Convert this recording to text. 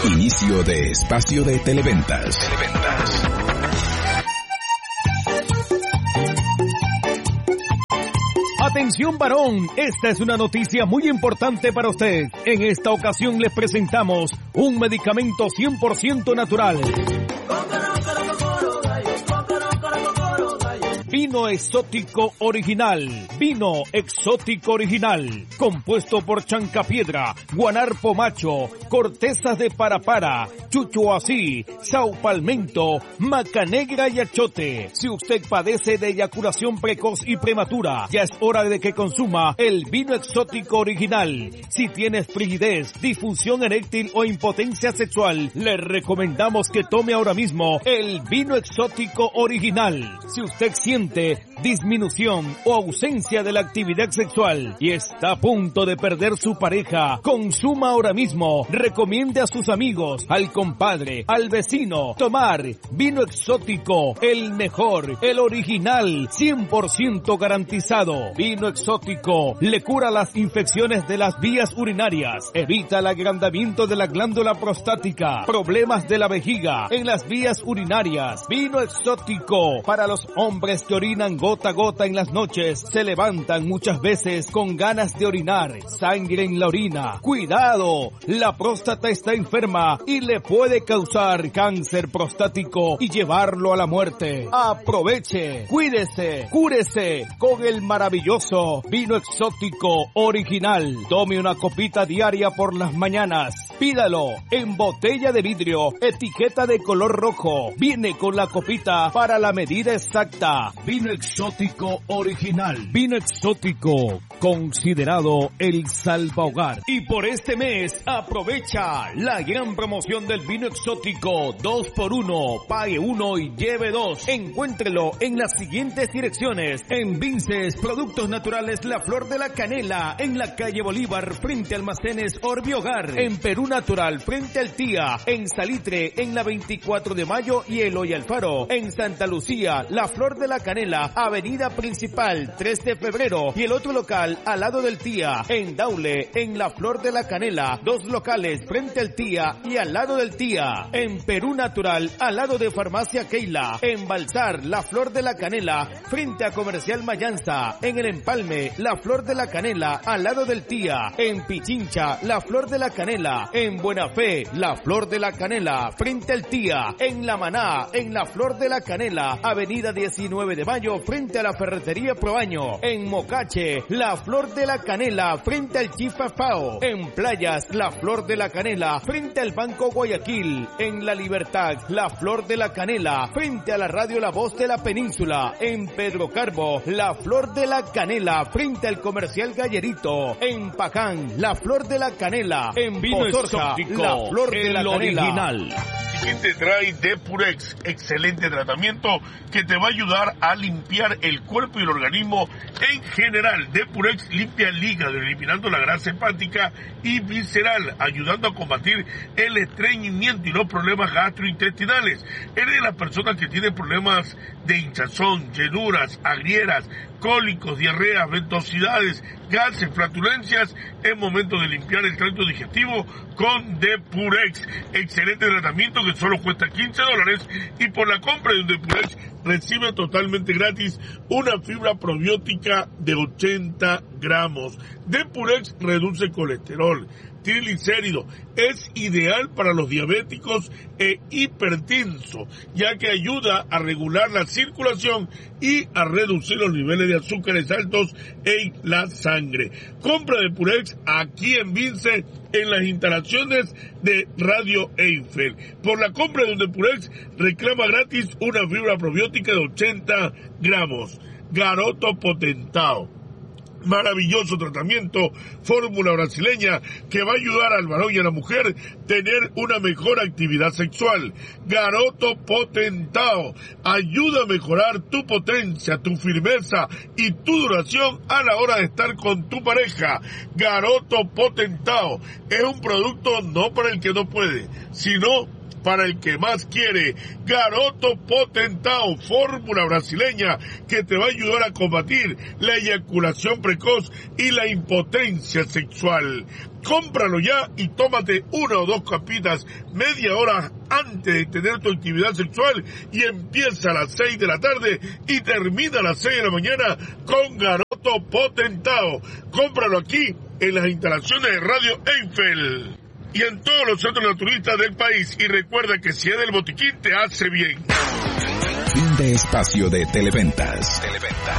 Inicio de espacio de Televentas. Atención varón, esta es una noticia muy importante para usted. En esta ocasión les presentamos un medicamento 100% natural. Vino exótico original. Vino exótico original. Compuesto por chancapiedra, guanarpo macho, cortezas de parapara, chuchuací, saupalmento, maca negra y achote. Si usted padece de eyaculación precoz y prematura, ya es hora de que consuma el vino exótico original. Si tienes frigidez, disfunción eréctil o impotencia sexual, le recomendamos que tome ahora mismo el vino exótico original. Si usted siente disminución o ausencia de la actividad sexual y está a punto de perder su pareja, consuma ahora mismo. Recomiende a sus amigos, al compadre, al vecino, tomar vino exótico, el mejor, el original, 100% garantizado. Vino exótico le cura las infecciones de las vías urinarias, evita el agrandamiento de la glándula prostática, problemas de la vejiga, en las vías urinarias. Vino exótico para los hombres que orinan gota a gota en las noches, se levantan muchas veces con ganas de orinar, sangre en la orina. ¡Cuidado! La próstata está enferma y le puede causar cáncer prostático y llevarlo a la muerte. Aproveche, cuídese, cúrese con el maravilloso vino exótico original. Tome una copita diaria por las mañanas. Pídalo en botella de vidrio, etiqueta de color rojo. Viene con la copita para la medida exacta. Vino exótico original. Vino exótico, considerado el salvahogar. Y por este mes, aprovecha la gran promoción del vino exótico 2x1. Pague 1 y lleve 2. Encuéntrelo en las siguientes direcciones. En Vinces, Productos Naturales La Flor de la Canela, en la calle Bolívar, frente a Almacenes Orbiogar. En Perú Natural, frente al Tía. En Salitre, en la 24 de Mayo y Eloy Alfaro. En Santa Lucía, La Flor de la Canela, Avenida Principal, 3 de febrero. Y el otro local al lado del Tía. En Daule, en La Flor de la Canela, 2 locales frente al Tía y al lado del Tía. En Perú Natural, al lado de Farmacia Keila. En Balsar, La Flor de la Canela, frente a Comercial Mayanza. En El Empalme, La Flor de la Canela, al lado del Tía. En Pichincha, La Flor de la Canela. En Buena Fe, La Flor de la Canela, frente al Tía. En La Maná, en La Flor de la Canela, Avenida 19 de Mayo, frente a la Ferretería Proaño. En Mocache, La Flor de la Canela, frente al Chifafao. En Playas, La Flor de la Canela, frente al Banco Guayaquil. En La Libertad, La Flor de la Canela, frente a la Radio La Voz de la Península. En Pedro Carbo, La Flor de la Canela, frente al Comercial Gallerito. En Pacán, La Flor de la Canela. En Vino Pozorja, La Flor de la original. Canela. ¿Qué te trae Depurex? Excelente tratamiento que te va a ayudar a limpiar el cuerpo y el organismo en general. Depurex limpia el hígado, eliminando la grasa hepática y visceral, ayudando a combatir el estreñimiento y los problemas gastrointestinales. Eres de las personas que tienen problemas de hinchazón, llenuras, agrieras, cólicos, diarreas, ventosidades, gases, flatulencias. Es momento de limpiar el tracto digestivo con Depurex. Excelente tratamiento que solo cuesta $15 y por la compra de un Depurex recibe totalmente gratis una fibra probiótica de 80 gramos. Depurex reduce colesterol, triglicéridos, es ideal para los diabéticos e hipertensos, ya que ayuda a regular la circulación y a reducir los niveles de azúcares altos en la sangre. Compra Depurex aquí en Vince, en las instalaciones de Radio Eiffel. Por la compra de un Depurex, reclama gratis una fibra probiótica de 80 gramos. Garoto Potentao. Maravilloso tratamiento, fórmula brasileña que va a ayudar al varón y a la mujer tener una mejor actividad sexual. Garoto Potentao ayuda a mejorar tu potencia, tu firmeza y tu duración a la hora de estar con tu pareja. Garoto Potentao es un producto no para el que no puede, sino para el que más quiere. Garoto Potentao, fórmula brasileña que te va a ayudar a combatir la eyaculación precoz y la impotencia sexual. Cómpralo ya y tómate 1 o 2 capitas media hora antes de tener tu actividad sexual y empieza a las 6 de la tarde y termina a las 6 de la mañana con Garoto Potentao. Cómpralo aquí en las instalaciones de Radio Eiffel y en todos los centros naturistas del país. Y recuerda que si es del botiquín te hace bien. Fin de espacio de Televentas.